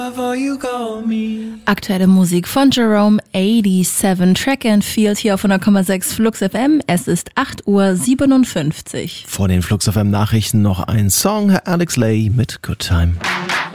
Aktuelle Musik von Jerome 87, Track and Field hier auf 100,6 Flux FM. Es ist 8:57 Uhr. Vor den Flux FM Nachrichten noch ein Song, Alex Lay mit Good Time.